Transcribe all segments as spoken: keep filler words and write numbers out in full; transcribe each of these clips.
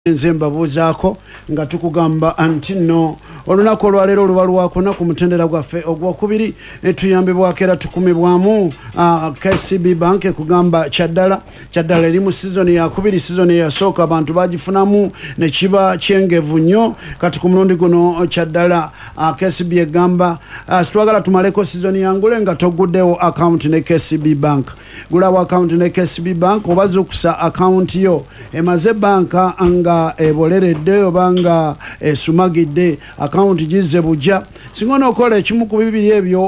Nzemba buzaako nga tukugamba anti no olunaku olwaleero luba lwakuna ku mutendera gwaffe ogwokubiri etuyambibwako era tukumibwamu K C B Bank kugamba kyaddala kyaddala eri mu sizoni yakubiri sizoni yasooka abantu bagifunamu ne kiba kyengevu nnyo kati ku mulundi guno kyaddala K C B egamba sitwagala tumaleko sizoni yangule nga toguddewo account ne K C B Bank gulawo account ne K C B Bank obazukusa account yo emaze banka anga eboleredde obanga esumagidde account gizze bujja singono okola ekimu ku bibiri ebyo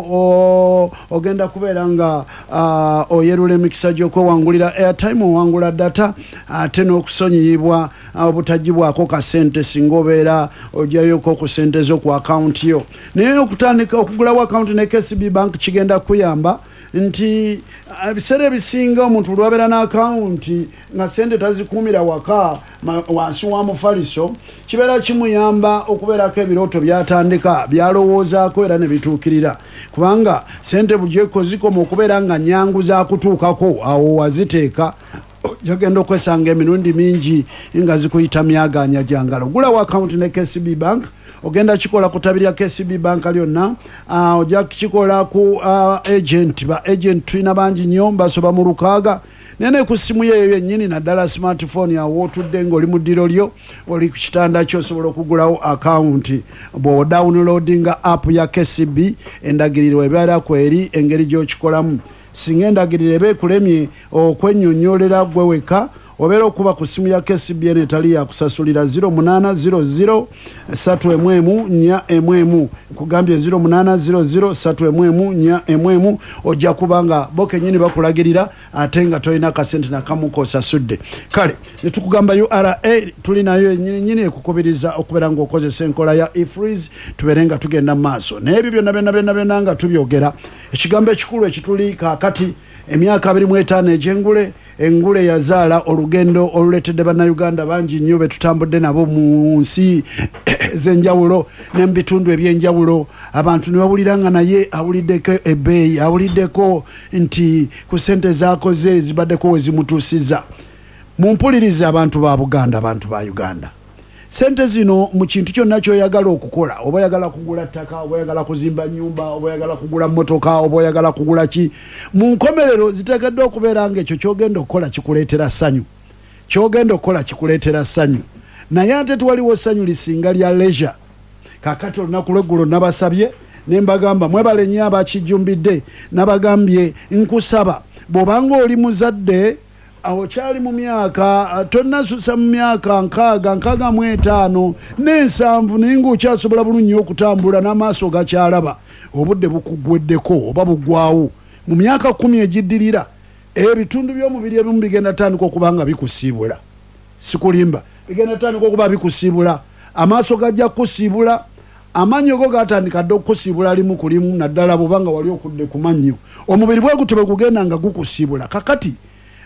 ogenda kubeera nga oyerula emikisa gy'okwewangulira airtime owangula data ate n'okusonyiyibwa obutagibwako kasente singa obeera ojjayoko ku sente zo ku account yo naye okutandika okugulawo account ne K C B Bank kigenda kuyamba nti ebiseera ebisinga omuntu lwabeera n'akawunti nga sente tazikuumira waka wansi wa mufaliso kibeera kimuyamba okubeerako ebirooto byatandika byalowoozaako era ne bituukirira kubanga sente bugyeko zikoma okubeera nga nyangu zakutuukako awo waziteeka jagenda okwesanga emirundi mingi nga zikuyita myaganya jangalo gulawo account ne K C B Bank ogenda kikola kutabirya K C B Bank lyonna uh, ojja kikola ku uh, agent ba agent twina bangi nnyo basoba mu lukaaga nene ku simu yeyo yennyini naddala smartphone yawo otudde ng'oli mu ddiro lyo oli ku kitanda kyo osobola okugulawo account bw'o downloadinga app ya K C B endagiriro ebeerako eri engeri gy'okikolamu singa endagiriro eba ekulemye okwennyonnyolera gwe weka obeera okuba ku simu ya K C B etali yakusasulira zero munana zero zero satu emwemu nnya emwemu kugambye zero munana zero zero satu emwemu nnya emwemu ojja kubanga bo kennyini bakulagirira ate nga tolina kasente nakamu kosasudde kale netukugamba U R A tuli nayo ennyini nnyini ekukubiriza okubeera ng'okozesa enkola ya e-freeze tubeere nga tugenda mu maaso naye ebyo byonna byonna byonna byonna nga tubyogera ekigambo ekikulu ekituli kaakati emyaka abiri mu etaano egy'engule engule yazaala olugendo oluletedde bannayuganda bangi nnyo betutambudde nabo mu nsi ez'enjawulo ne mu bitundu eby'enjawulo abantu ne bawulira nga naye awuliddeko ebbeeyi awuliddeko nti ku ssente zaakoze zibaddeko we zimutuusiza mumpulirize abantu ba Buganda abantu ba Uganda sente zino mu kintu kyonna kyoyagala okukola oba oyagala kugula ttaka oba oyagala kuzimba nnyumba oba oyagala kugula mmotoka oba oyagala kugula ki mu nkomerero ziteekeddwa okubeera ng'ekyo kyogenda okukola kikuleetera ssanyu kyogenda okukola kikuleetera ssanyu naye ate tewaliwo ssanyu lisinga lya leisure kaakati olunaku lweggulo nabasabye ne mbagamba mwebale nnyo abakijjumbidde nabagambye nkusaba bw'obanga oli muzadde awo kyali mu myaka tonnasusa mu myaka nkaaga nkaaga mu etaano n'ensanvu naye ng'okyasobola bulungi okutambula n'amaaso gakyalaba obudde bukugweddeko oba buggwawo mu myaka kumi egiddirira ebitundu by'omubiri ebimu bigenda tandika okuba nga bikusiibula sikulimba bigenda tandika okuba bikusiibula amaaso gajja kukusiibula amanyo go gatandika dde okukusiibula limu ku limu naddala bw'obanga wali okudde ku mannyo omubiri bwe gutyo bwe gugenda nga gukusiibula kakati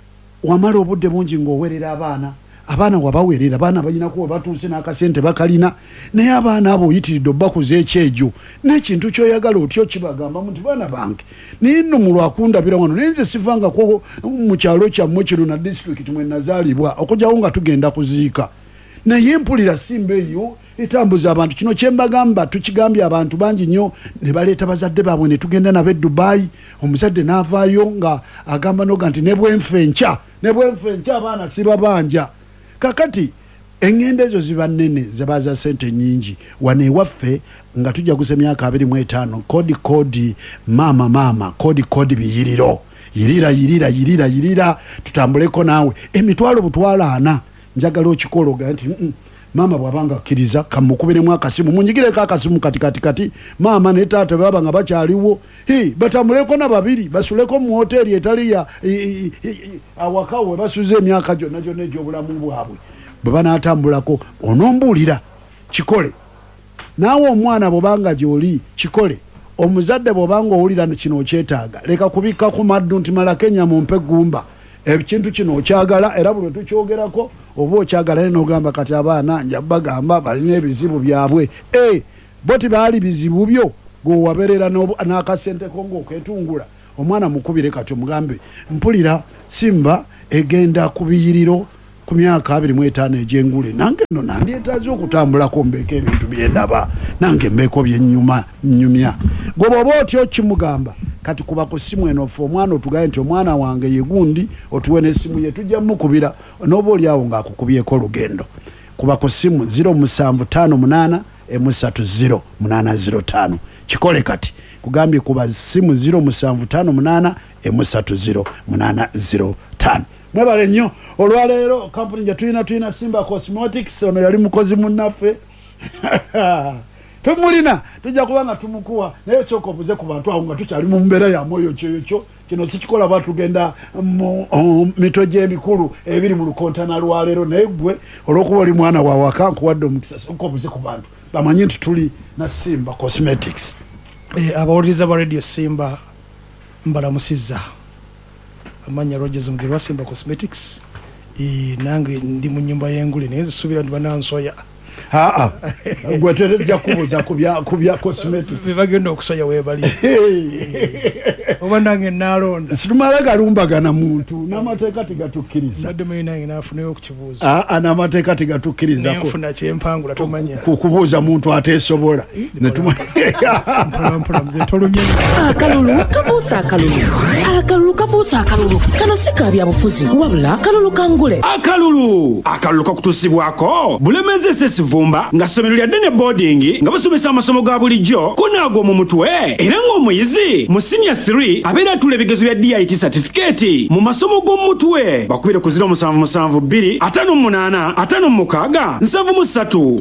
wamala obudde bungi ng'owerera abaana abaana wabawerera abaana balinako webatuuse n'akasente bakalina naye abaana abo oyitiridde obbakuza ekyejo n'ekintu kyoyagala otyo kibagambamu nti baana bange naye nno mu lwakundabira wano naye nze sivangako mu kyalo kyammwe kino na disitulikiti mwe nazaalibwa okugyawo nga tugenda kuziika naye mpulira simba eyo etambuza abantu kino kyembagamba tukigambye abantu bangi nnyo ne baleeta bazadde baabwe ne tugenda nabo e Dubai omuzadde n'avaayo nga agamba noga nti ne bwenfe nkya ne bwenfe nkya abaana sibabanja kakati engendo ezo ziba nnene zabaza sente nnyingi wano ewaffe nga tujja gusa emyaka abiri mu etaano kodi kodi maama maama kodi kodi biyiriro yirira yirira yirira yirira tutambuleko naawe emitwalo butwala ana njagala okikologa nti mama bwabanga akkiriza kamukubiremu akasimu munyigireko akasimu kati kati kati mama ne taata baba nga bakyaliwo hi batambuleko na babiri basuleko mu hoteli etali ya awaka we basuze emyaka gyonna gyonna egy'obulamu bwabwe bwe banaatambulako onombuulira kikole naawe omwana bwobanga gy'oli kikole omuzadde bwobanga owulira kino okyetaaga leka kubikka ku maddu nti mala Kenya mumpe gumba ekintu kino okyagala era buli tukyogerako oba okyagala ne n'ogamba kati abaana nja bagamba balina ebizibu byabwe e bo tibaali bizibu byo gwewaberera n'akasente ko ng'oketungula omwana mukubire kati omugambe mpulira simba egenda ku biyiriro ku myaka abiri mu etaano egyengule nange nno nandyetaaze okutambulako mbeeko ebintu byendaba nange mbeeko byennyuma nnyumya gwe bw'oba otyo kimugamba kati kuba ku simu eno fe omwana otugaye nti omwana wange ye gundi otuwe n'essimu ye tujja mukubira n'oba oli awo ng'akukubyeko olugendo kuba ku simu zero musanvu ttaano munaana emu ssatu zero munaana zero ttaano kikole kati kugambye kuba simu zero musanvu ttaano munaana emu ssatu zero munaana zero ttaano mwebale nnyo olwaleero kampuni gye tulina tulina Simba Cosmetics ono yali mukozi munnaffe tumulina tujja kuba nga tumukuwa naye kyokobuze ku bantu awo nga tukyali mu mbeera ya mwoyo kyoyokyo kino sikikola batugenda mu mito gy'emikulu ebiri mu lukontana lwaleero naye gwe olw'okuba oli mwana wa waka nkuwadde omukisa okobuze ku bantu bamanyi nti tuli na Simba Cosmetics. Abawuliriza ba Radio Simba mbalamusizza amanya Rogers Mugero wa Simba Cosmetics nange ndi mu nyumba y'engule naye subira ndi banansoya aa gwe terejja kubuza kubya cosmetics bibagenda okusoya webali oba nange nalonda situmala galumbagana muntu n'amateeka tegatukkiriza nadde mwe nange nafunayo okukibuuza aa n'amateeka tegatukkiriza nfuna kyempangula tomanya kukubuuza muntu ateesobola mpolampola mze tolumye akalulu kabuusa akalulu akalulu kabuusa akalulu kano si ka byabufuzi wabula akalulu kangule akalulu akalulu kakutuusibwako bulemezi esesivumba nga ssomero lya ddene boarding nga basomesa amasomo ga bulijjo kunaago mu mutwe era ng'omuyizi mu senior three abeera atula ebigezo bya D I T certificate mu masomo g'omutwe bakubire ku zero musanvu musanvu bbiri ataano munaana ataano mukaaga nsanvu mu ssatu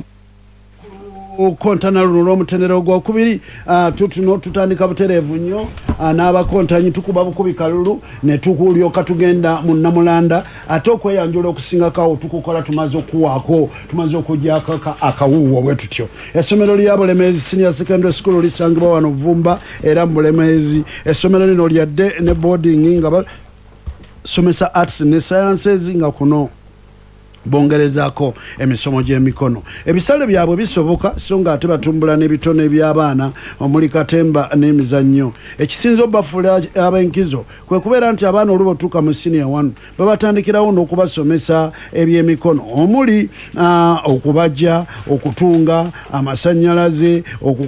kontana luno lw'omutendera ogwokubiri tutuno tutandika butereevu nnyo n'abakontanyi tukuba bukubi kalulu ne tukulyoka tugenda mu Namulanda ate okweyanjula okusingakawo tukukola tumaze okuwaako tumaze okujjako akawuuwo bwe tutyo essomero lya Bulemeezi Senior Secondary School lisangibwa wano Vumba era mu Bulemeezi essomero lino lyadde ne boarding nga basomesa arts ne sciences nga kuno bongerezako emisomo gy'emikono ebisale byabwe bisoboka so nga ate batumbula n'ebitone by'abaana omuli katemba n'emizannyo ekisinza obafuula ab'enkizo kwe kubeera nti abaana oluba otuuka mu senior one babatandikirawo n'okubasomesa ebyemikono omuli uh, okubajja okutunga amasannyalaze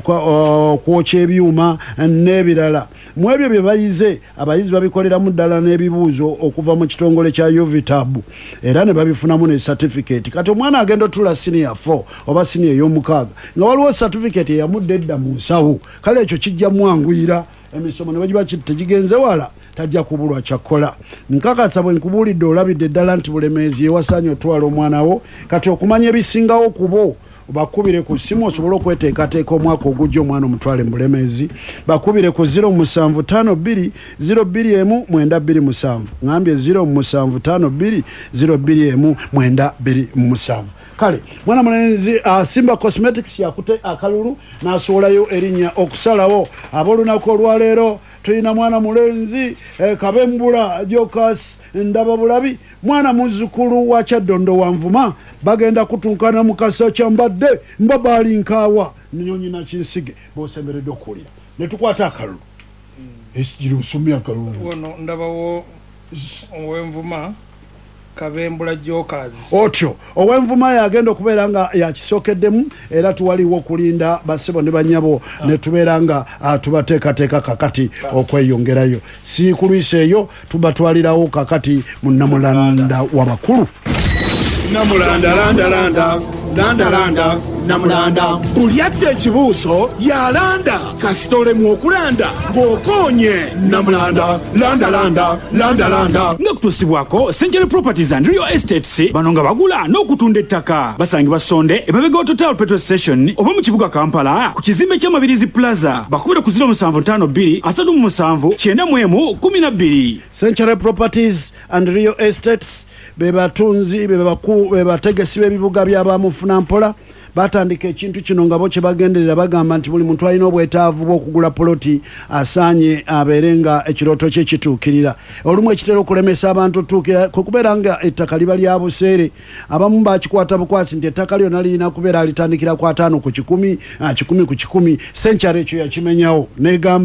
okwokya ebyuma n'ebirala mu ebyo bye bayize abayizi babikoleramu ddala n'ebibuuzo okuva mu kitongole kya U V T A B era ne babifunamu ne certificate kati omwana agenda otula senior four oba senior y'omukaaga nga waliwo certificate yamudde edda mu nsawo kale ekyo kijja mwanguyira emisomo ne bagiba tegigenze wala tajja kubulwa kyakkola nkakasa bwe nkubuulidde olabidde ddala nti Bulemeezi yewasaanye otwala omwana wo kati okumanya ebisingawo kubo bakubire ku simu osobola okweteekateeka omwaka ogujja omwana omutwale mu Bulemeezi bakubire ku zero musanvu ttaano bbiri zero bbiri emu mwenda bbiri musanvu ngambye zero musanvu ttaano bbiri zero bbiri emu mwenda bbiri musanvu kale mwana mulenzi uh, Simba Cosmetics yakute akalulu n'asuulayo erinnya okusalawo ab'olunaku olwaleero tulina mwana mulenzi eh, Kabembula Jokas ndaba bulabi mwana muzzukulu wa Kyaddondo wa Nvuma bagenda kutunkana mu kasa kyambadde mbabali nkaawa nnyonyi na kinsige b'osemberedde okuwulira ne tukwata akalulu ekigiri osomye akalulu wono ndabawo ow'Envuma Kabembula Jokas otyo ow'Envuma yagenda okubeera nga yakisookeddemu era tuwaliwo okulinda basebo ne banyabo ne tubeera nga uh, tubateekateeka kakati okweyongerayo si kulwisa eyo tubatwalirawo kakati mu Namulanda w'abakulu Namulanda landa landa landa landa Namulanda buli atta ekibuuso yalanda kasitole mu okulanda ng'okoonye Namulanda landa landa landa landa nga kutuusibwako Century Properties and Real Estates bano nga bagula n'okutunda ettaka basangibwa Sonde emabega Total Petrol Station oba mu kibuga Kampala ku kizimbe ky'Amabirizi Plaza bakubira ku zero musanvu ttaano bbiri asatu mu musanvu kyenda mu emu kumi na bbiri. Century Properties and Real Estates bebatunzi bebaku bebategesi b'ebibuga by'abamufuna mpola batandika ekintu kino nga bo kye bagenderera bagamba nti buli muntu alina obwetaavu bw'okugula poloti asaanye abeere nga ekirooto kye kituukirira olumu ekitera okulemesa abantu otuukira kwe kubeera nga ettaka liba lya buseere abamu bakikwata bukwasi nti ettaka lyonna lirina kubeera alitandikira ku ataano ku kikumi kikumi ku kikumi Century ekyo yakimenyawo negamba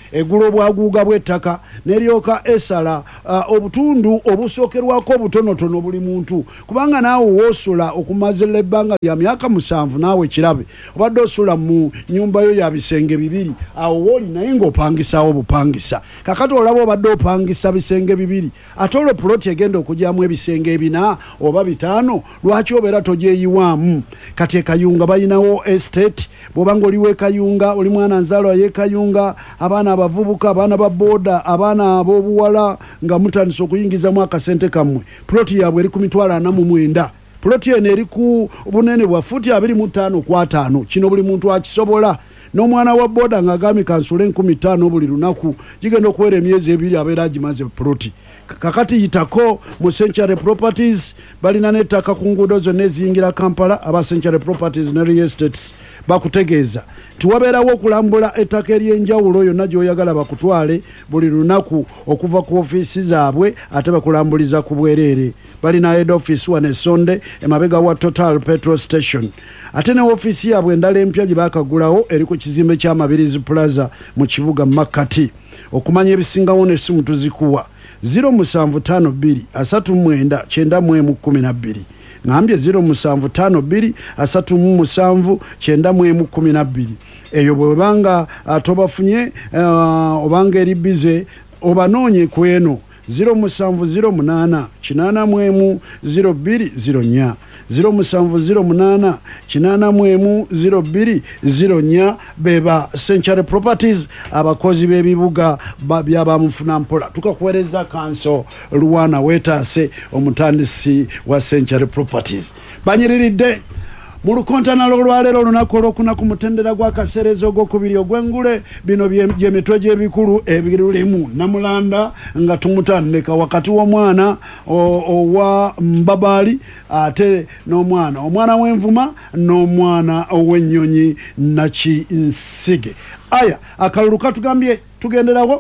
egula obwaguuga bw'ettaka neryoka esala uh, obutundu obusookerwako obutonotono buli muntu kubanga naawe woosula okumazira ebbanga lya myaka musanvu naawe kirabe obadde osula mu nyumba yo ya bisenge bibiri awo wooli naye ng'opangisawo bupangisa kakati olaba obadde opangisa bisenge bibiri ate olwo puloti egenda okugyamu ebisenge ebina oba bitaano lwaki obeera togyeyiwaamu kati ekayunga balinawo estate bw'obanga oliwo ekayunga oli mwana nzaalwa y'ekayunga abaana abavubuka abaana ba booda abaana ab'obuwala nga mutandise okuyingizamu akasente kammwe puloti yaabwe eri ku mitwalo ana mu mwenda puloti eno eri ku bunene bwa futi abiri mu ttaano ku ataano kino buli muntu akisobola n'omwana wa booda ng'agambye kansula enkumi ttaano buli lunaku gigenda okuwera emyezi ebiri abeera agimaze puloti kakati yitako mu Century Properties balina n'ettaka ku nguudo zonna eziyingira Kampala aba Century Properties ne Real Estates bakutegeeza tiwabeerawo okulambula ettaka ery'enjawulo yonna gy'oyagala bakutwale buli lunaku okuva ku ofiisi zaabwe ate bakulambuliza ku bwereere balina head office wane Sonde emabega wa Total Petrol Station ate ne ofiisi yaabwe endala empya gye baakagulawo eri ku kizimbe ky'Amabirizi Plaza mu kibuga Makati okumanya ebisingawo ne simu tuzikuwa zero musanvu tano bbiri asatu mwenda kyenda mu emu kkumi na bbiri ngambye zero musanvu tano bbiri asatu mu musanvu kyenda mu emu kkumi na bbiri eyo bwebanga tobafunye uh, obanga eri bize obanoonye ku eno zero musanvu zero munaana kinaana mu emu zero bbiri zero nnya zero musanvu zero munaana kinaana mu emu zero bbiri zero nnya beba Century Properties abakozi b'ebibuga byabamufuna mpola tukakuweereza kanso Luwana Wetaase omutandisi wa Century Properties banyiriridde mu lukontana lw'olwaleero olunaku olwokuna ku mutendera gw'akaserezo ogwokubiri ogw'engule bino gyemitwe gy'ebikulu ebirulimu Namulanda nga tumutandika wakati w'omwana owa Mbabaali ate n'omwana omwana w'envuma n'omwana ow'ennyonyi Nakinsige aya akalulu katugambye tugenderawo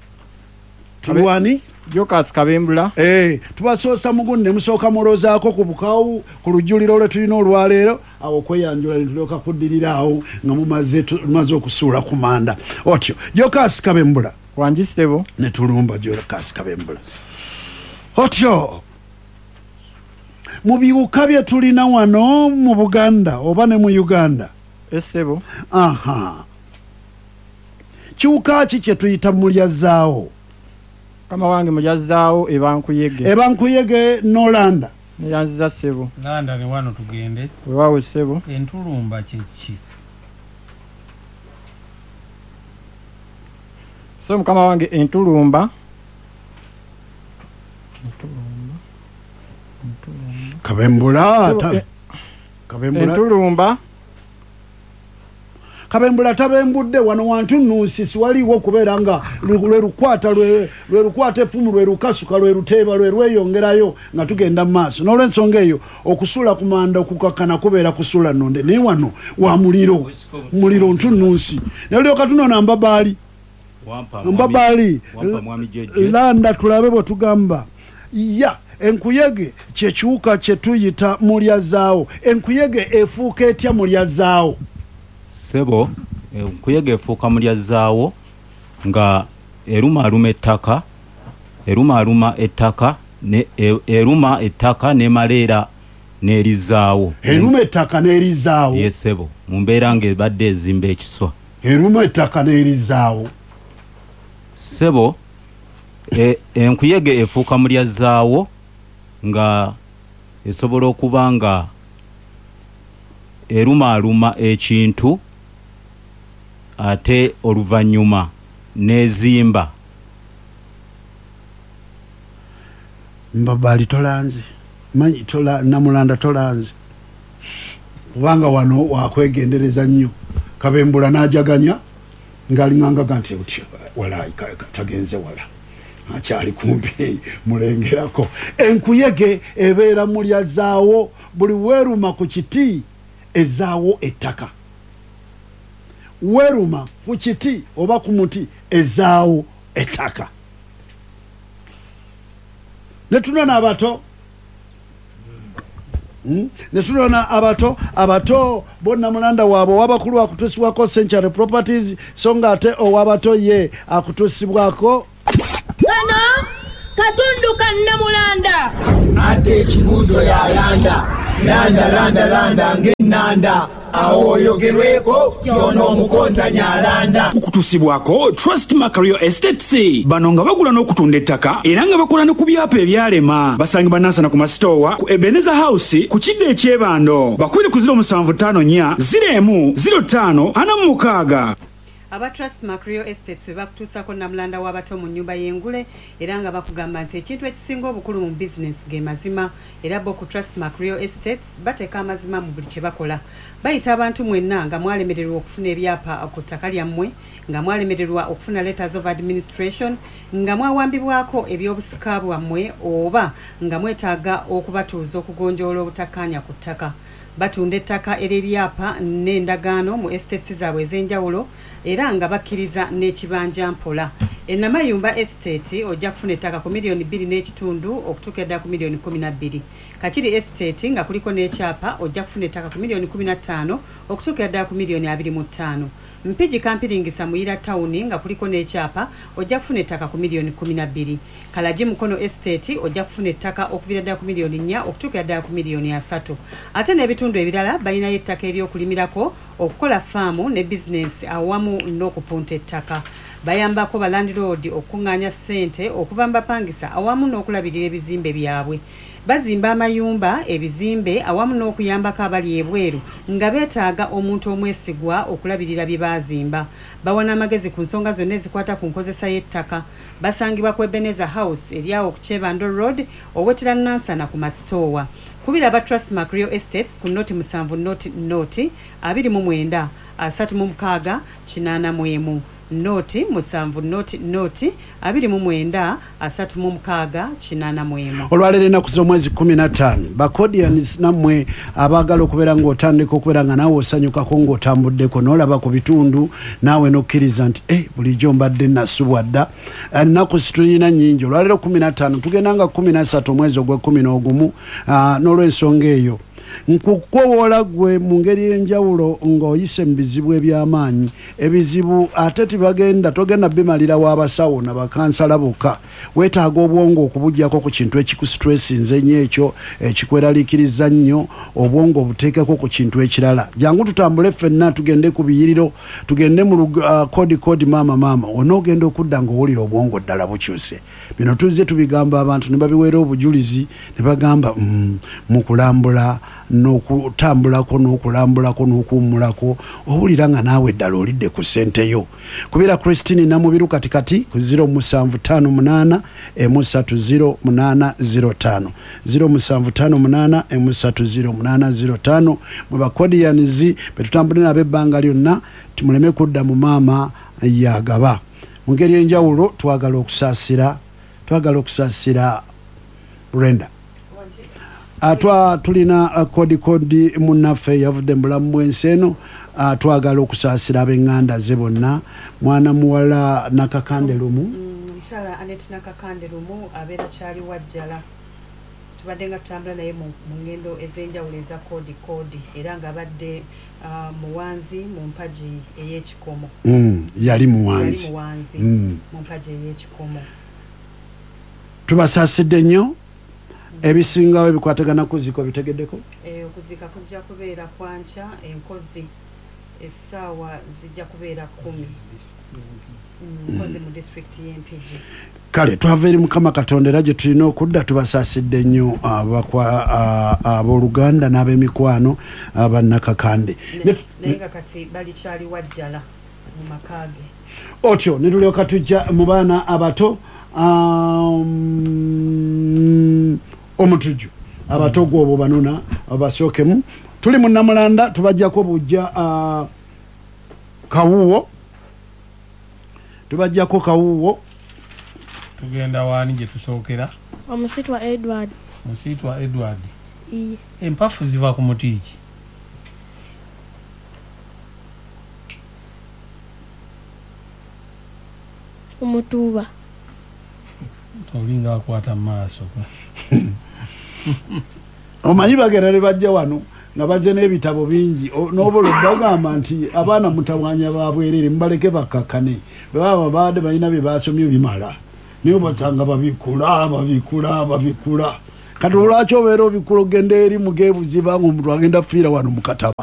tulwani Jokas Kabembula eh tubasoosa mugundi ne musooka mulozaako ku bukawu ku lujjuliro lwe tulina olwaleero awo kweyanjula tulyoka kuddirira awo nga mumaze tumaze okusuula ku manda otyo Jokas Kabembula wanjisebo ne tulumba Jokas Kabembula otyo mu biwuka bye tulina wano mu Buganda oba ne mu Uganda esebo aha kiwuka ki kye tuyita mulyazaawo kama wange mulyazaawo ebankuyege ebankuyege n'olanda neyanziza sebo landa ne wano tugende wewawe sebo entulumba kyeki so mukama wange entulumba entulumba entulumba Kabembula ata Kabembula entulumba Kabembula tabembudde wano wantu nunsi siwaliwo kubeera nga lwe lukwata lwe lukwata effumu lwe lukasuka lwe luteeba lwe lweyongerayo nga tugenda mu maaso n'olw'ensonga eyo okusula ku manda okukakana kubeera kusula nonde naye wano wa muliro muliro ntu nunsi naye olyoka tunoona Mbabaali Mbabaali landa tulabe bwe tugamba ya enkuyege kyekiwuka kye tuyita mulyazaawo enkuyege efuuka etya mulyazaawo sebo enkuyege efuuka mulyazaawo nga eruma aluma ettaka eruma aluma ettaka ne eruma ettaka ne maleera n'erizaawo eruma ettaka n'erizaawo ye sebo mu mbeera nga ebadde ezimba ekiswa eruma ettaka n'erizaawo sebo e, enkuyege efuuka mulyazaawo nga esobola okuba nga eruma aluma ekintu ate oluvannyuma n'ezimba Mbabaali tolanze manyi tola Namulanda tolanze kubanga wano wakwegendereza nnyo Kabembula n'ajaganya ng'alinganga nti utyo wala tagenze wala akyali kumpi mulengerako enkuyege ebeera mulyazaawo buli weeruma ku kiti ezaawo ettaka weeruma ku kiti oba ku muti ezaawo ettaka ne tunona abato Mm. Netulona abato abato bonna mulanda wabo wabakulu akutusibwako Century Properties songa ate owabato ye akutusibwako Kano katundu kanna mulanda ate ekibuuzo yalanda landa landa landa ng'ennanda awo oyogerweko kyona omukontanya alanda okutusibwako Trust Macario Estates bano nga bagula n'okutunda ettaka era nga bakola ne ku byapa ebyalema basangibwa Nansana ku masitowa ku Ebenezer House ku kidde ekyebando bakubire ku ziro musanvu ttaano nnya ziro emu ziro ttaano ana mu mukaaga. Aba Trust Macario Estates bakutuusako namulanda w'abato mu nnyumba y'engule era nga bakugamba nti ekintu ekisinga obukulu mu business ge mazima era bo ku Trust Macario Estates bateeka amazima mu buli kye bakola bayita abantu mwenna nga mwalemererwa okufuna ebyapa ku ttaka lyammwe nga mwalemererwa okufuna letters of administration nga mwawambibwako ebyobusika bwammwe oba nga mwetaaga okubatuuza okugonjoola obutakkaanya ku ttaka batunda ettaka ery'ebyapa n'endagaano mu estates zaabwe ez'enjawulo era nga bakkiriza n'ekibanja mpola. Ennamayumba estate ojja kufuna ettaka ku miliyoni bbiri n'ekitundu okutuukira ddala ku miliyoni kumi na bbiri. Kakiri estate nga kuliko n'ekyapa ojja kufuna ettaka ku miliyoni kumi na ttaano okutuukira ddala ku miliyoni abiri mu ttaano. Mpigi kampiringisa Muyira Town nga kuliko n'ekyapa ojja kufuna ettaka ku miliyoni kumi na bbiri. Kalaji Mukono estate ojja kufuna ettaka okuvira ddala ku miliyoni nnya okutuukira ddala ku miliyoni asatu. Ate n'ebitundu ebirala balinayo ettaka ery'okulimirako okukola faamu ne bizinensi awamu n'okupunta ettaka. Bayambako ba landlord okuŋŋaanya ssente okuva mu bapangisa awamu n'okulabirira ebizimbe byabwe. Bazimba amayumba ebizimbe awamu n'okuyambako abali ebweru nga beetaaga omuntu omwesigwa okulabirira bye baazimba. Bawana amagezi ku nsonga zonna ezikwata ku nkozesa y'ettaka. Basangibwa ku Ebenezer House eryawo ku Kyebando Road owetera Nansana ku masitoowa. Kubira aba Trust Macario Estates ku noti musanvu noti noti abiri mu mwenda asatu mu mukaaga kinaana mu emu. Noti musanvu noti noti abiri mu mwenda asatu mu mukaaga kinaana mu emu. Olwaleero ennaku z'omwezi kumi na ttaano bakodians nammwe abaagala okubeera ng'otandika okubeera nga naawe osanyukako ng'otambuddeko n'olaba ku bitundu naawe n'okkiriza nti eh bulijjo mbadde nasubwa dda ennaku situlina nnyingi. Olwaleero kumi na ttaano tugenda nga kumi na ssatu omwezi ogwa kumi n'ogumu n'olw'ensonga eyo nkukuwola gwe mu ngeri y'enjawulo ng'oyise mu bizibu eby'amaanyi ebizibu ate tibagenda togenda bimalira w'abasawo na bakansala bokka weetaaga obwongo okubujjako ku kintu ekikusitresinze nnyo ekyo ekikweraliikiriza nnyo obwongo obuteekeko ku kintu ekirala. Jangu tutambule ffenna tugende ku biyiriro tugende mu uh, kodi kodi maama maama onoogenda okudda ng'owulira obwongo ddala bukyuse. Bino tuzze tubigamba abantu ne babiweera obujulizi ne bagamba mm, mu kulambula n'okutambulako n'okulambulako n'okuwummulako owulira nga naawe ddala olidde ku ssente yo. Kubira Christine Namubiru katikati ku ziro musanvu ttaano munaana emu ssatu ziro munaana ziro ttaano ziro musanvu ttaano munaana emu ssatu ziro munaana ziro ttaano mwe bakodianizi betutambule nabo ebbanga lyonna tumuleme kudda mu maama yagaba. Mu ngeri y'enjawulo twagala okusaasira twagala okusaasira Brenda. Atwa tulina uh, kodi kodi munnaffe yavudde mulamu bwensi eno uh, twagala okusaasira ab'eŋŋanda ze bonna mwana muwala Nakakande Lumu omukyala mm, Anet Nakakande Lumu abeera kyali wajjala tubadde nga tutambula naye mu ngendo ez'enjawulo eza kodi kodi era ng'abadde uh, muwanzi mu mpagi ey'ekikomo. mm, yali muwanzi yali muwanzi mm. mu mpagi ey'ekikomo. Tubasaasidde nnyo. Ebisingawo ebikwatagana kuziko bitegeddeko eh okuzika kujja kubeera kwanca enkozi essaawa zijja kubeera kumi nkozi mu district y'Empigi. Kale twava eri Mukama Katonda era gye tulina okudda tubasaasidde nnyo abooluganda n'ab'emikwano abannakakande naye nga kati balikyali wajjala mu makaage. Otyo ne tulyoka tujja mu baana abato um, omutuju abato gwobo banuna abasookemu tuli mu Namulanda tubajjako bujja uh, kawuwo tubajjako kawuwo tugenda waani gye tusookera omusitwa Edward musitwa Edward iye empafu ziva ku muti ki omutuuba olinga akwata mu maaso omanyi bagenda ne bajja wano nga bazze n'ebitabo bingi n'obola bagamba nti abaana mutawanya babwerere mubaleke bakakkane bwe baba baade balina bye basomye bimala niyo basanga babikula babikula babikula kati olwaki obeera obikula ogenda eri mugeebuziba nga omuntu agenda fiira wano mukataba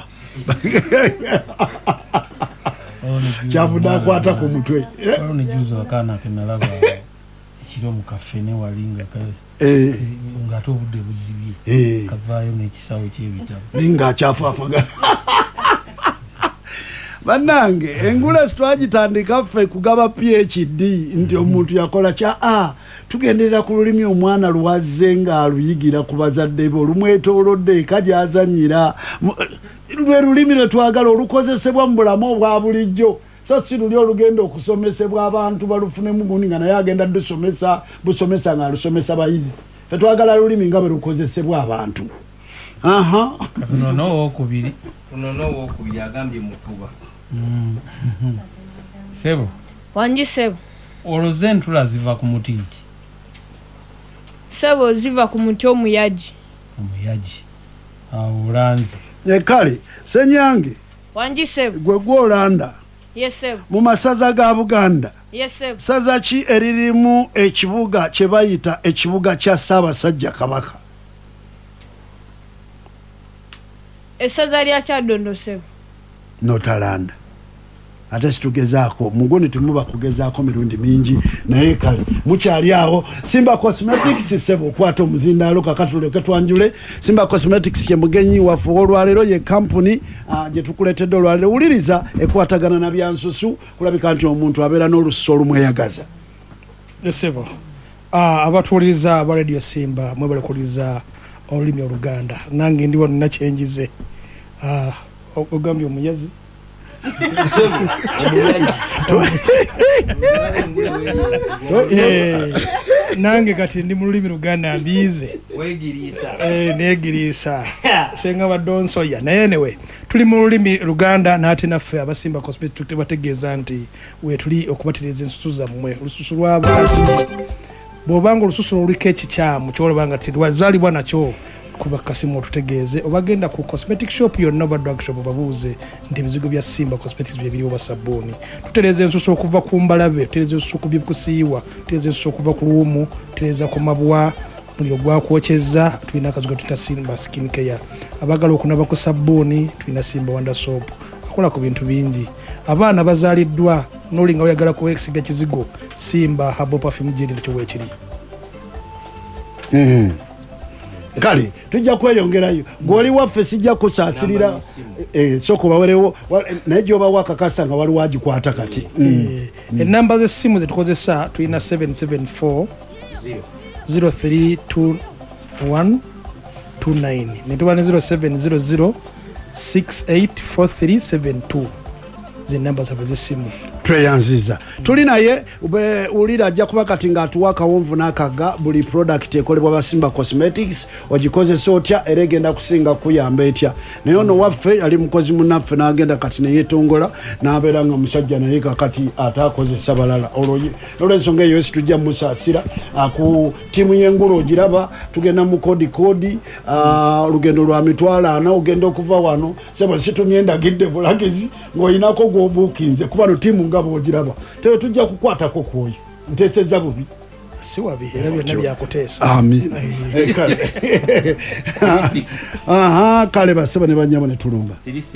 kyabuda akwata ku mutwe nejuza akaana kenalaba ekiro mu kafe ne walinga ng'ate obudde buzibye kavaayo n'ekisawo ky'ebitabo ninga akyafaafaga bannange engula sitwagitandika ffe kugaba P H D nti omuntu yakola kya a tugenderera ku lulimi omwana luwazze ng'aluyigira ku bazadde be olumwetoolodde eka gy'azannyira lwe lulimi lwe twagala olukozesebwa mu bulamu obwa bulijjo so si luli olugenda okusomesebwa abantu balufunemu gundi nga naye agenda lusomesa busomesa ng'alusomesa bayizi fe twagala lulimi nga bwe lukozesebwa abantu aha nono owokubiri nono owokubiri agambye mutuba sebo wanji sebo olwo zentula ziva ku muti ki sebo ziva ku muti omuyaji omuyaji awo olanze ekale senyange wanji sebo gwe gwolanda yes sebo mu masaza ga Buganda yes sebo saza ki eririmu ekibuga kye bayita ekibuga kya Ssaabasajja Kabaka esaza lya Kyadondo sebo notalanda ate situgezaako mugoni temuba kugezaako mirundi mingi naye kale mukyali awo Simba Cosmetics sebo okwata omuzindaalo kakatuleke twanjule Simba Cosmetics kye mugenyi waffe olwaleero ye kampuni uh, gye tukuleetedde olwaleero wuliriza ekwatagana na byansusu kulabika nti omuntu abeera n'olususu olumweyagaza sebo uh, abatuwuliriza aba Radio Simba mwebale kuwuliriza olulimi Oluganda nange ndiwo nina kyenjize uh, ogambye omuyazi nange kati ndi mu lulimi Luganda mbize negiriisa senga badonsoya naye newe tuli mu lulimi Luganda nate naffe abasimba Cosmetics tutebategeeza nti we tuli okubatereza ensusu zammwe olususu lw'abantu bw'obanga olususu oluliko ekikyamu kyolabanga tiwazaalibwa nakyo kuba kasimu otutegeeze obagenda ku cosmetic shop yonna oba drug shop babuuze nti ebizigo bya Simba Cosmetics byebiriwo basabbuuni tutereza ensusu okuva ku mbalabe tutereza ensusu ku byekusiiwa tutereza ensusu okuva ku luwumu tutereza ku mabwa muliro gwakwokyeza tulina akazigo tuta Simba Skin Care abagala okunaba ku sabbuuni tulina Simba Wonder Soap akola ku bintu bingi abaana bazaaliddwa n'olinga oyagala kuwekisiga kizigo Simba Herbal Perfume Gel kyo weekiri mm. Kale tujja kweyongerayo gwoli waffe sijja kusaasirira eh soko bawerewo naye gyoba wakakasa nga wali wagikwata kati enamba z'essimu zetukozesa tulina seven seven four zero three two one two nine netuba ne zero seven zero zero six eight four three seven two zenamba zaffe z'essimu tweyanziza tuli naye ulira ajja kuba kati ng'atuwa akawonvu n'akaga buli product ekolebwa ba Simba Cosmetics ogikozesa otya era egenda kusinga kuyamba etya naye ono waffe ali mukozi munaffe n'agenda kati neyeetongola n'abeera nga musajja naye kakati ataakozesa balala olw'ensonga eyo esi tujja musaasira ku ttiimu y'engulu ogiraba tugenda mu kodi kodi olugendo lwa mitwalo ana ogenda okuva wano sebo situmye endagidde bulagizi ng'oyinako gw'obuukinze kuba no ttiimu ngabo ogiraba tewe tujja kukwatako kwoyo nteesezza bubi si wabi era byonna byakuteesa amin aha kale baseba ne banyama ne tulumba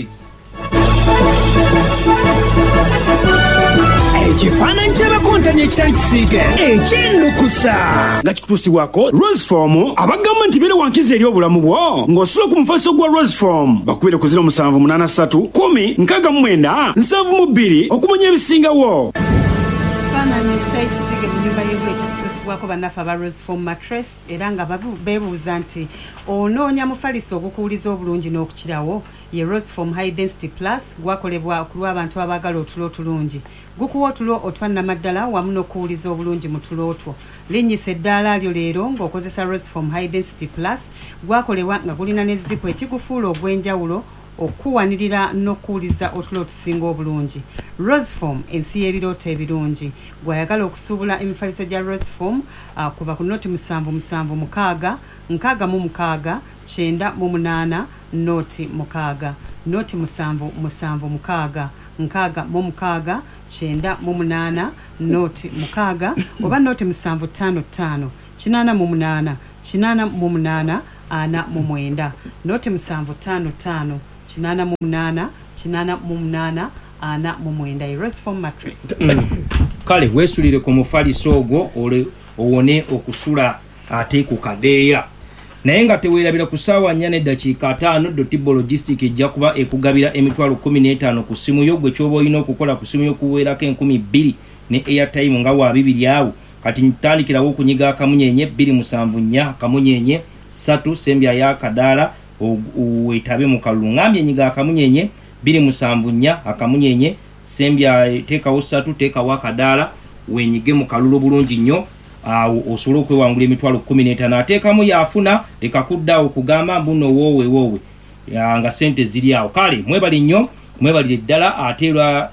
ekifaananyi ky'abakontanye ekitali kisiike ekinnukusa nga kikutuusibwako roseform abagamba nti beera wankiza eri obulamu bwo ng'osula ku mufaso gwa roseform bakubire ku ziro musanvu munaana ssatu kumi nkaaga mu mwenda nsanvu mu bbiri okumanya ebisingawo ekifaananyi ekitali kisiige mu nnyumba y'ebwe ekikutuusibwako bannaffe aba roseform mattress era nga beebuuza nti onoonya mufaliso ogukuuliza obulungi n'okukirawo ye roseform high density plus gwakolebwa ku lw'abantu abaagala otulo otulungi gukuwa otulo otwannamaddala wamu n'okuwuliza obulungi mu tulo otwo linnyisa eddaala lyo leero ng'okozesa roseform high density plus gwakolebwa nga gulina ne zipu ekigufuula ogw'enjawulo okuwanirira n'okuwuliza otulo otusinga obulungi. Roseform ensi y'ebirooto ebirungi. Gwayagala okusuubula emifaliso gya Roseform uh, kuba ku noti musanvu musanvu mukaaga nkaaga mu mukaaga kyenda mu munaana noti mukaaga noti musanvu musanvu mukaaga nkaaga mu mukaaga kyenda mu munaana noti mukaaga oba noti musanvu ttaano ttaano kinaana mu munaana kinaana mu munaana ana mu mwenda noti musanvu ttaano ttaano kinaana mu munaana kinaana mu munaana ana mu mwenda. Roseform mattress. Kale weesulire ku mufaliso ogwo owone okusula ate ku kadeeya. Naye nga teweerabira ku ssaawa nnya n'eddakiika ataano Dottibo Logistic ejja kuba ekugabira emitwalo kumi n'etaano ku ssimu yo gwe ky'oba olina okukola ku ssimu y'okuweerako enkumi bbiri ne airtime nga wa bibiri awo kati ntandikirawo okunyiga akamunyenye bbiri musanvu nnya akamunyenye ssatu sembya ya kadaala weetabe mu kalulu. Ngambye nyiga akamunyenye bbiri musanvu nnya akamunyenye sembya teekawo ssatu teekawo akadaala wenyige mu kalulu bulungi nnyo awo osobola okwewangula emitwalo kumi n'etaano ateekamu yaafuna leka kuddaawo kugamba mbuno woowe woowe nga sente ziri awo. Kale mwebali nnyo mwebalire ddala ate lwa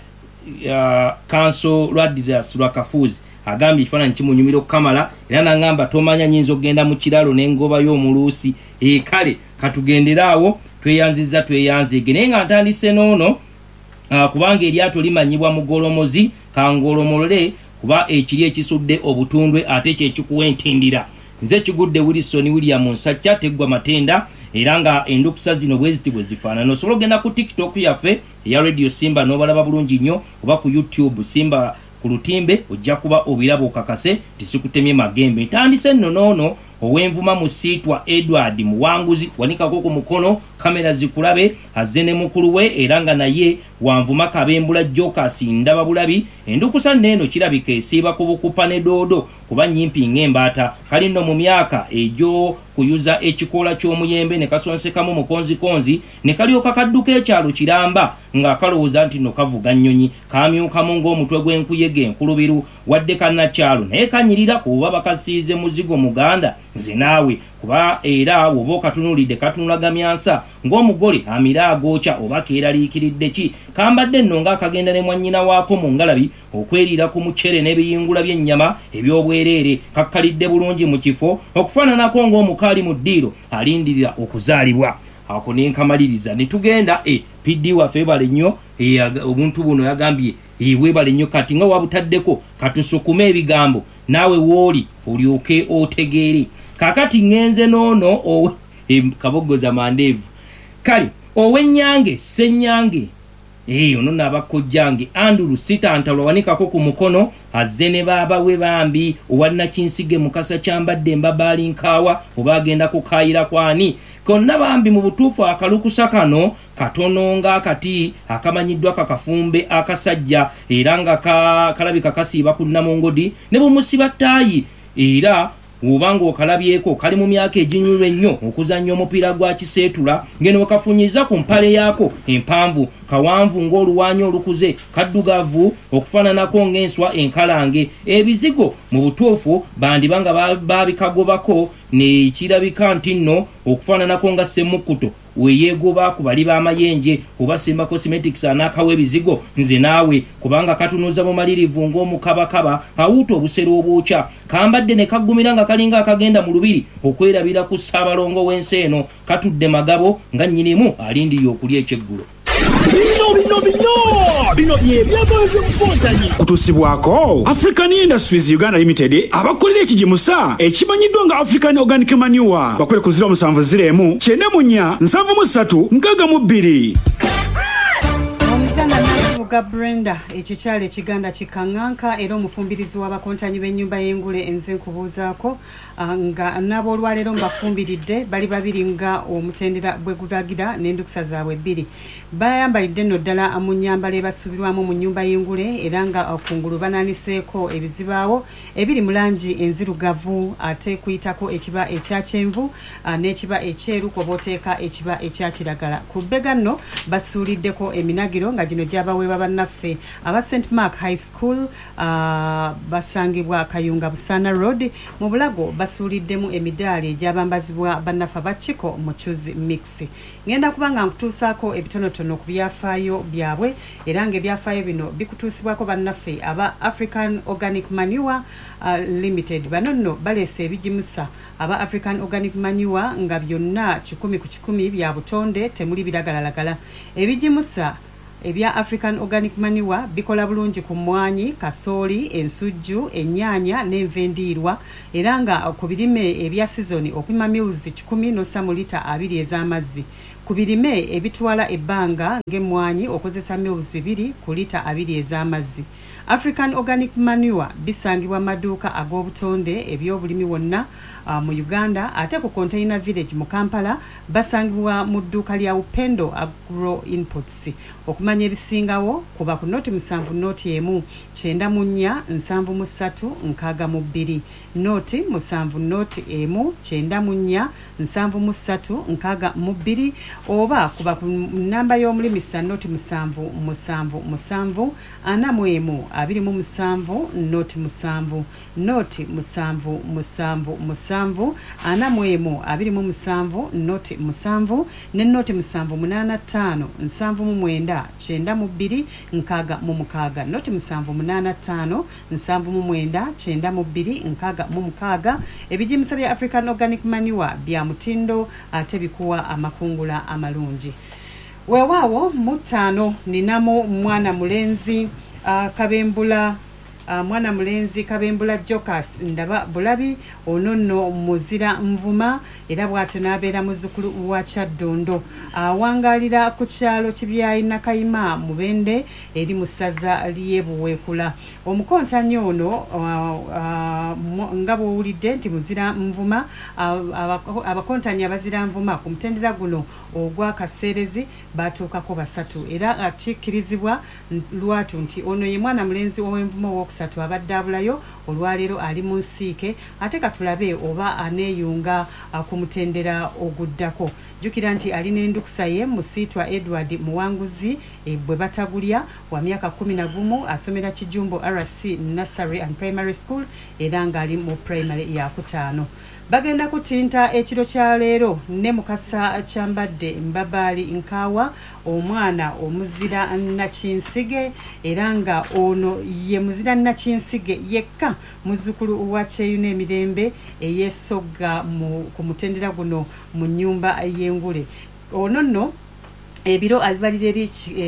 kanso lwa Didas lwa Kafuzi agambye ekifaananyi kimunyumira okukamala era n'angamba tomanya nyinza okgenda mu kiralo n'engoba y'omuluusi. E kale katugenderaawo tweyanziza tweyanzeege naye nga ntandise noono uh, kubanga eryato limanyibwa mu golomozi kangolomolole kuba ekiri ekisudde obutundwe ate kyekikuwa entindira. Nze kigudde Wilson William Nsajja teggwa matenda era nga endukusa zino bwe ziti bwe zifaanana. Osobola ogenda ku TikTok yaffe eya Radio Simba n'obalaba bulungi nnyo oba ku YouTube Simba ku lutimbe ojja kuba obirabo kakase tisikutemye magembe. Ntandise nno noono owenvuma musiitwa Edward Muwanguzi wanikako ku mukono kamera zikulabe azze ne mukulu we era nga naye wanvuma kabembula Jokers ndaba bulabi endukusa nneeno kirabika esiiba ku bukupa ne doodo kuba nyimpi ng'embaata kali nno mu myaka egyo kuyuza ekikoola ky'omuyembe ne kasonsekamu mukonzi konzi ne kalyoka kadduka ekyalo kiramba nga kalowooza nti no kavuga nnyonyi kamyukamu ng'omutwe gw'enkuyege enkulubiru wadde kannakyalo naye kanyirira kuba bakasiize muzigo muganda nze naawe kuba era woba okatunuulidde katunulagamyansa ng'omugole amira agooca oba keeraliikiridde ki kambadde nno ng'akagenda ne mwannyina waako mu ngalabi okweriira ku mucere n'ebiyingula by'ennyama eby'obwereere kakkalidde bulungi mu kifo okufaananako ng'omukaali mu ddiiro alindirira okuzaalibwa. Ako nenkamaliriza ne tugenda e P D waffe ebale nnyo omuntu buno yagambye weebale nnyo kati nga wabutaddeko katusukume ebigambo naawe wooli olyoke otegeere. Kakati ngenze noono owe e, kabogoza mandeevu kale ow'ennyange ssenyange eyo no nabakojjange Andrew Sitantalwa wanikako ku mukono azze ne baaba we bambi owanna kinsige mukasa kyambadde embabaali nkaawa oba agenda kukaayira kwani konna bambi mu butuufu akalukusa kano katono ng'akati akamanyiddwa kakafumbe akasajja era nga ka, kalabika kasiiba ku Namongodi ne bumusiba ttaayi era ubanga okalabyeko kali mu myaka eginyulwe nnyo okuzannya omupiira gwa kiseetula ngeno wakafunyiza ku mpale yaako empanvu kawanvu ng'oluwaanyi olukuze kaddugavu okufaananako ng'enswa enkalange ebizigo mu butuufu bandibanga babikagobako ne kirabika nti nno okufaananako nga ssemukkuto weyegoba ku bali b'amayenje oba Simba Cosmetics anaakawa ebizigo nze naawe kubanga katunuuza bumalirivu ng'omukabakaba awuuta obusero obwokya kambadde ne kaggumira nga kalinga akagenda mu lubiri okwerabira ku Ssaabalongo w'ensi eno katudde magabo nga nnyinimu alindiriye okulya ekyeggulo. Bino bino bino bino byebyagalo by'omukontanyi kutusibwako African Industries Uganda Limited abakolera ekigimusa ekimanyiddwa nga African Organic Manure bakwere ku ziro musanvu ziro emu kyenda mu nnya nsanvu mu ssatu nkaaga mu bbiri. Omusana navuga Brenda ekikyalo ekiganda kikaŋŋanka era omufumbirizi w'abakontanyi b'ennyumba y'engule enze nkubuuzaako nga n'aboolwaleero mbafumbiridde bali babiri nga omutendera bwe gulagira n'endukusa zaabwe bbiri bayambalidde nno ddala mu nnyambala ebasuubirwamu mu nnyumba y'engule era nga kungulu banaaniseeko ebizibaawo ebiri mu langi enzirugavu ate kuyitako ekiba ekya kyenvu n'ekiba ekyeru koba oteeka ekiba ekya kiragala ku bbega nno basuuliddeko eminagiro nga gino gyabaweebwa bannaffe aba St Mark High School uh, basangibwa Kayunga Busana Road mu Bulago basuuliddemu emidaali egyabambazibwa bannaffe abakiko mu Choose Mix. Ngenda kubanga nkutuusaako ebitonotono ku byafaayo byabwe era ng'ebyafaayo bino bikutuusibwako bannaffe aba African Organic Manure uh, Limited. Bano nno baleese ebigimusa aba African Organic Manure nga byonna kikumi ku kikumi bya butonde temuli biragalalagala. Ebigimusa ebya African Organic Manure bikola bulungi ku mmwanyi, kasooli, ensujju, ennyaanya n'envendiirwa era nga ku birime ebya season okupima mils kikumi n'ossa lita abiri ez'amazzi. Ku birime ebitwala ebbanga ng'emmwanyi okozesa mils bibiri ku lita abiri ez'amazzi. African Organic Manure bisangibwa maduuka ag'obutonde eby'obulimi wonna uh, mu Uganda ate ku Container Village mu Kampala basangibwa mu dduuka lya Upendo Agro Inputs. Okumanya ebisingawo kuba ku noti musanvu noti emu kyenda mu nnya nsanvu mu ssatu nkaaga mu bbiri noti musanvu noti emu kyenda mu nnya nsanvu mu ssatu nkaaga mu bbiri oba kuba ku namba y'omulimisa noti musanvu musanvu musanvu ana mu emu abiri mu musanvu noti musanvu noti musanvu musanvu musanvu ana mu emu abiri mu musanvu noti musanvu ne noti musanvu munaana ttaano nsanvu mu mwenda kyenda mu bbiri nkaaga mu mukaaga noti musanvu munaana ttaano nsanvu mu mwenda kyenda mu bbiri nkaaga mu mukaaga. Ebijimusa bya African Organic Manure bya mutindo ate bikuwa amakungula amalungi. Weewaawo mu ttaano ninamu mwana mulenzi uh, kabembula Uh, mwana mulenzi kabembula Jokas ndaba bulabi ono nno muzira nvuma era bw'atyo n'abeera muzzukulu wa Kyaddondo awangalira uh, ku kyalo Kibyayi Nakayima Mubende eri mu ssaza ly'Ebuweekula. Omukontanyi ono uh, uh, nga bw'owulidde nti muzira nvuma uh, abakontanyi abazira nvuma ku mutendera guno ogwa kaseerezi batuukako basatu era akikkirizibwa lwatu nti ono ye mwana mulenzi ow'envuma ow'okusatu abadde abulayo olwaleero ali mu nsiike ate katulabe oba aneeyunga ku mutendera oguddako. Jjukira nti alina endukusa ye Musiitwa Edward Muwanguzi e bwe batagulya wa myaka kumi na gumu asomera Kijumbo R C Nursery and Primary School era ng'ali mu primary ya kutaano. Bagenda kutinta ekiro kya leero ne Mukasa Kyambadde Mbabaali Nkaawa omwana omuzira Nakinsige era nga ono ye muzira Nakinsige yekka muzzukulu wa Kyeyuna Emirembe eyeesogga ku mutendera guno mu nnyumba y'engule. Ono nno ebiro abibalira eri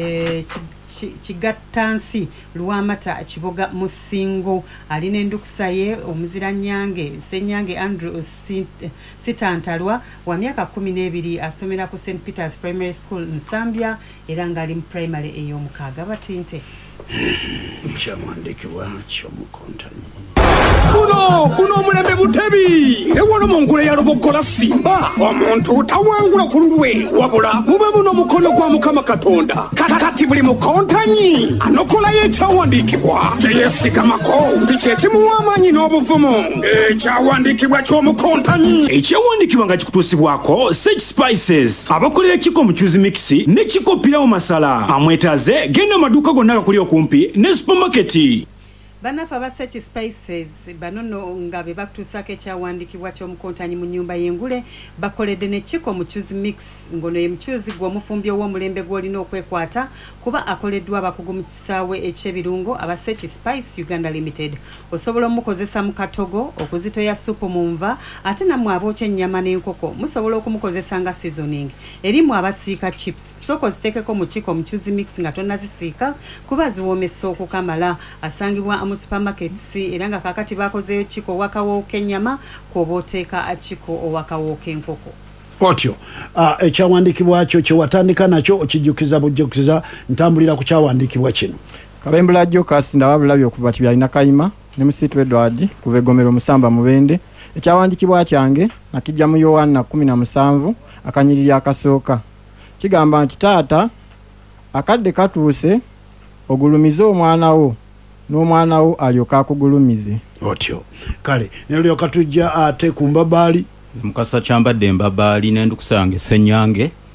Kigattansi Lwamata Kiboga Musingo alina endukusa ye omuzira Nyange Ssenyange Andrew Sitantalwa wa myaka kumi n'ebiri asomera ku Saint Peter's Primary School Nsambya era ng'ali mu primary ey'omukaaga. Batinte kyamwandikibwa ky'omukontanyi kuno kuno omulembe Butebi ewono mu nkula ya Lubogola Simba omuntu tawangula ku lulwe wabula mube muno mukono gwa Mukama Katonda kati buli mukontanyi anokola y'ekyawandiikibwa kyeyesigamako nti kyekimuwa amaanyi n'obuvumu ekyawandiikibwa ky'omukontanyi ekyawandiikibwa nga kikutuusibwako Sage Spices abakolera Kiko mu Choose Mix ne Kiko Pilawo Masala amwetaaze genda amaduuka gonna agakuli okumpi ne supermarket. Banafa ba Sage Spices banono nga be bakutuusako ekyawandiikibwa ky'omukontanyi mu nnyumba y'engule bakoledde ne Kiko mu Choose Mix ngono ye mukyuzi gw'omufumbi ow'omulembe gw'olina okwekwata kuba akoleddwa abakugu mu kisaawe eky'ebirungo aba Sage Spice Uganda Limited. Osobola omukozesa mu katogo okuzitoya supu mu nva ate nammwe abookya ennyama n'enkoko musobola okumukozesa nga seasoning. Erimu abasiika chips soko ziteekeko mu Kiko mu Choose Mix nga tonnazisiika kuba ziwoomesa okukamala. Asangibwa mu supermarkets era nga kakati bakozeyo Kiko wakawooka ennyama kwoba oteeka Kiko owakawooka enkoko. Otyo uh, ekyawandiikibwa kyo kyewatandika nakyo okijjukiza bujjukiza ntambulira ku kyawandiikibwa kino. Kabembula Jokas ndaba bulabye okuva Kibyayi Nakayima ne Musiitwa Edward kuva Egomero Musamba Mubende. Ekyawandiikibwa kyange nakijja mu Yowaana kumi na musanvu akanyiriri akasooka kigamba nti taata akadde katuuse ogulumize omwana wo n'omwana wo alyoka akugulumize. Otyo kale nelyoka tujja ate ku Mbabaali Mukasa Kyambadde Mbabaali n'endukusa yange Ssenyange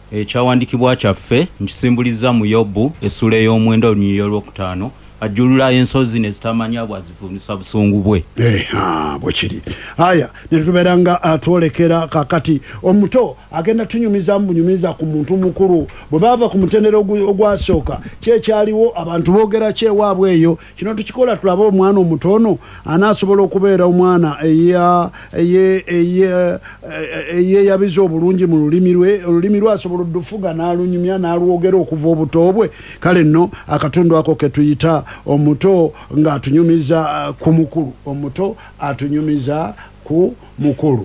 ekyawandiikibwa kyaffe nkisimbuliza mu Yobu essula ey'omwenda olunyiriri olwokutaano ajulula ensozi ne zitamanya bwazivumisa busungu bwe. bwe kiri aya ne tubeera nga atwolekera kakati omuto agenda tunyumiza munyumiza ku muntu mukulu bwe bava ku mutendero ogwasooka kyekyaliwo abantu boogera kyewaabwe eyo kino tukikola tulabe omwana omutono anaasobola okubeera omwana eyeeyabiza obulungi mu lulimi lwe olulimi lwe asobola oddufuga n'alunyumya n'alwogera okuva obuto bwe kale nno akatundu ako ke tuyita omuto ng'atunyumiza ku mukulu omuto atunyumiza ku mukulu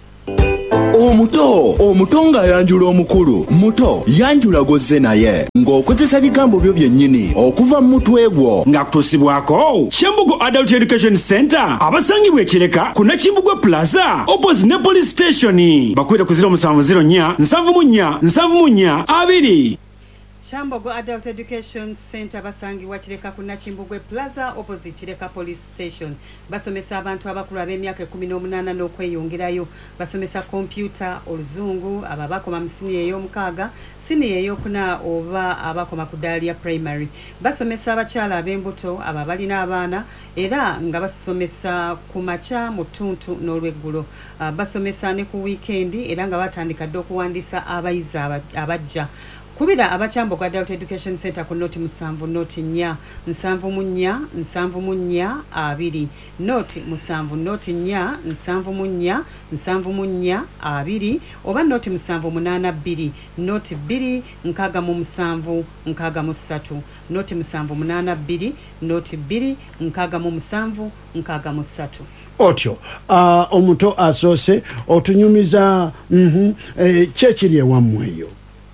omuto omuto ng'ayanjula omukulu muto yanjula gozze naye ng'okozesa bigambo byo byennyini okuva mu mutwe gwo nga kutuusibwako Kyembugo Adult Education Center abasangibwa ekireka ku Nakimbugwe Plaza opposite ne police station bakwita ku zero musanvu zero nnya nsanvu mu nnya nsanvu mu nnya abiri. Kyambogo Adult Education Center basangibwa Kireka ku Nakimbugwe Plaza opposite Kireka Police Station. Basomesa abantu abakulu ab'emyaka kumi n'omunaana n'okweyongerayo. Basomesa kompyuta, oluzungu, ababakoma mu siniya ey'omukaaga, siniya ey'okuna oba abakoma ku Dahlia Primary. Basomesa abakyala ab'embuto ababalina abaana era nga basomesa ku makya mu ttuntu n'olweggulo. Uh, basomesa ne ku weekendi era nga batandika dde okuwandiisa abayizi abajja. Kubira abakyambogo Adult Education Center ku noti musanvu noti nnya nsanvu mu nnya nsanvu mu nnya abiri noti musanvu noti nnya nsanvu mu nnya nsanvu mu nnya abiri oba noti musanvu munaana bbiri noti bbiri nkaaga mu musanvu nkaaga mu ssatu noti musanvu munaana bbiri noti bbiri nkaaga mu musanvu nkaaga mu ssatu. Otyo uh, omuto asoose otunyumiza mm-hmm, eh, kyekiri ewammwe eyo.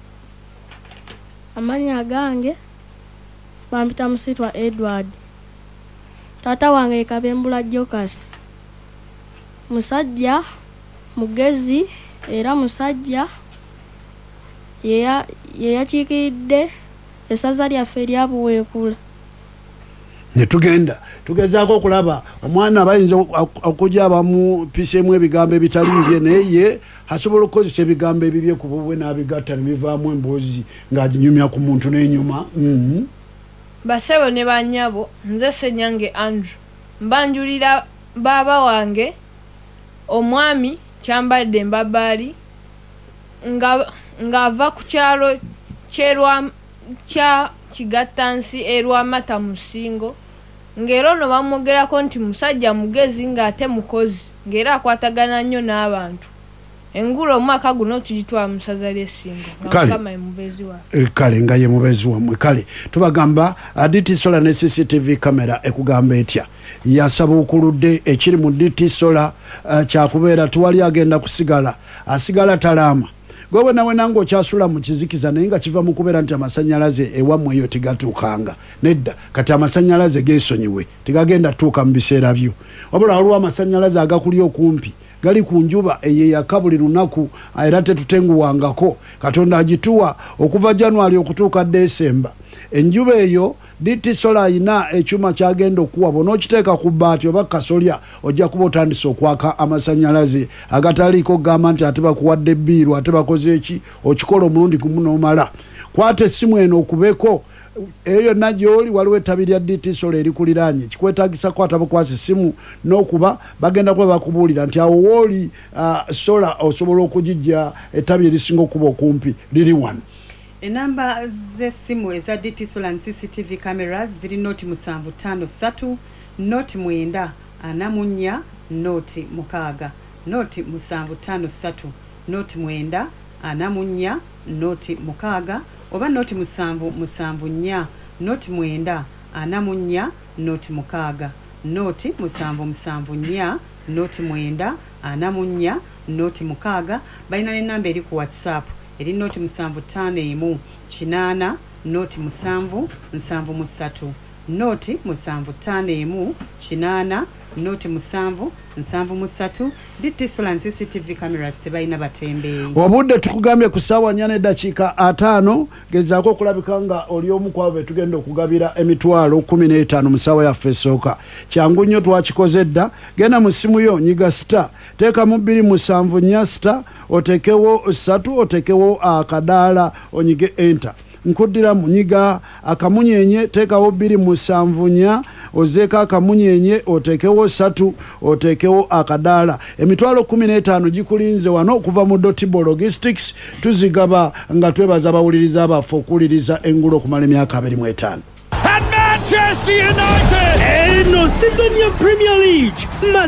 Amanya gange bampita musitwa Edward. Tata wange Kabembula Jokas. Musajja mugezi era musajja yeya yeyakiikidde esaza lyaffe eryabuweekula. Ne tugenda tugezaako okulaba omwana bayinza okujja abamu pisemu ebigambo ebitali bibye naye asobola okukozesa ebigambo ebibye ku bubwe n'abigatta ne bivaamu emboozi ng'aginyumya ku muntu n'enyuma. mm-hmm. Basebo ne banyabo nze Senyange Andrew mbanjulira baba wange omwami Kyambadde Mbabaali nga ng'ava ku kyalo kyerwa kya Kigattansi erwa Mata Musingo ngero no bamwogerako nti musajja mugezi ng'ate mukozi ngera akwatagana nnyo n'abantu. Engulo omwaka guno tugitwala musaza ly'essingo ngakama emubezi wa kale nga ye mubezi wamwe kale tubagamba D T Solar ne C C T V kamera ekugamba etya yasaba okuludde ekiri mu D T Solar uh, kyakubeera tuwali agenda kusigala asigala talama gwe nawe nango kyasula mu kizikiza naye nga kiva mu kubeera nti amasanyalaze ewammwe eyo tigatuukanga nedda kati amasanyalaze geesonyiwe tigagenda tuuka mu biseera byo wabula waliwo amasanyalaze agakuli okumpi gali ku njuba eyeyaka buli lunaku era tetutenguwangako Katonda agituwa okuva January okutuuka December. Enjuba eyo D T Solar ayina ekyuma kyagenda okuwa bonookiteeka ku bbaati oba kasolya ojja kuba otandise okwaka amasanyalaze agataliiko gamba nti ate bakuwadde bbiiru ate bakoze eki okikola omulundi gumu n'omala. Kwata essimu eno okubeko eyo najoli waliwo ettabi lya D T Solar erikuliraanye kikwetaagisa kwata bukwasa essimu n'okuba bagenda kuba bakubuulira nti awo wooli uh, solar osobola okugijja ettabi erisinga okuba okumpi liri wano. Enamba z'essimu eza D T Solar and C C T V cameras ziri noti musanvu tano satu noti mwenda ana mu nnya noti mukaaga noti musanvu tano satu noti mwenda ana mu nnya noti mukaaga oba noti musanvu musanvu nnya noti mwenda ana mu nnya noti mukaaga noti musanvu musanvu nnya noti mwenda ana mu nnya noti mukaaga. Balina n'ennamba eri ku WhatsApp eri noti musanvu ttaano emu kinaana noti musanvu nsanvu mu ssatu noti musanvu ttaano emu kinaana noti musanvu nsanvu musatu ditisola C C T V cameras tebalina batembeeyi. Obudde tukugambye ku ssaawa nnya n'eddakiika ataano gezaako okulabika nga oli omu ku abo be tugenda okugabira emitwalo kumi n'etaano mu ssaawa yaffe esooka. Kyangu nnyo twakikoze dda. Genda mu ssimu yo nyiga sita teekamu bbiri musanvu nnya sita oteekewo ssatu oteekewo akadaala onyige enter. Nkuddira munyiga akamunyenye teekawo bbiri musanvu nnya ozeeka akamunyenye oteekewo ssatu oteekewo akadaala. Emitwalo kumi n'etaano gikulinze wano okuva mu Dotable Logistics. Tuzigaba nga twebaza abawuliriza abaffe okuwuliriza engulo okumala emyaka abiri mu etaano. Manchester United eno season ya Premier League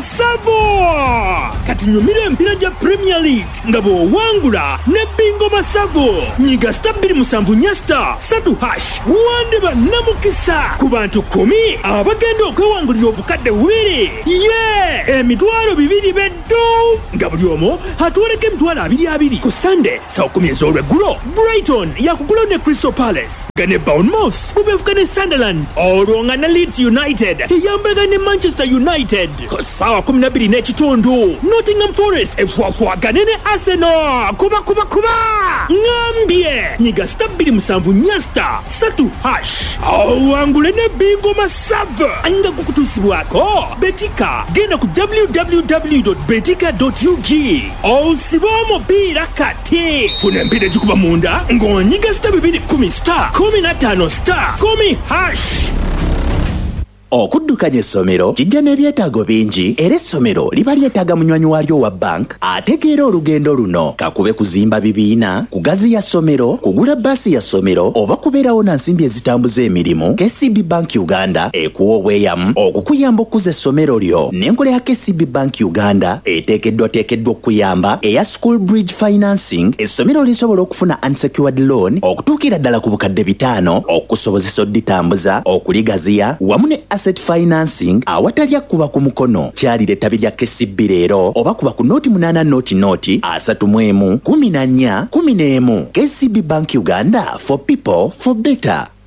Masavo kati nyumira empira ja Premier League nga bw'owangula ne bingo Masavo nyiga star bbiri musanvu nnya star satu hash wande bannamukisa ku bantu kumi abagenda okwewangulira obukadde bubiri ye emitwalo bibiri beddu nga buli omu atwaleko emitwalo abiri abiri ku Sunday saa kumi ez'olweggulo Brighton yakugula ne Crystal Palace nga ne Bournemouth bubeefuka ne Sunderland olwonga ne Leeds United eyambaga ne Manchester United ku ssaawa kumi na bbiri n'ekitundu Nottingham Forest efwafwagane ne Arsenal kuba kuba kuba ngambye nyiga star bbiri musanvu nnya star satu hash awangule ne bingo Masava nga kukutuusibwako betika genda ku w w w dot betika dot u k osiba omupiira kati funa empira gikuba munda ng'onyiga star bibiri kumi star kumi na ttaano star kumi hash. Okuddukanya essomero kijja n'ebyetaago bingi era essomero liba lyetaaga munywanyi waalyo wa bank ategeera olugendo luno kakube kuzimba bibiina kugaziya ssomero kugula bbaasi ya ssomero oba kubeerawo na nsimbi ezitambuza emirimu. K C B Bank Uganda ekuwa obweyamu okukuyamba okuza essomero lyo n'enkola ya K C B Bank Uganda eteekeddwa teekeddwa okukuyamba eya School Bridge Financing. Essomero lisobola okufuna unsecured loan okutuukira ddala ku bukadde bitaano okusobozesa odditambuza okuligaziya wamu ne asset financing awatalya kuba ku mukono. Kyalira ettabi lya K C B leero oba kuba ku noti munaana noti noti asatu mu emu kumi na nnya kumi n'emu. K C B Bank Uganda, for people for better.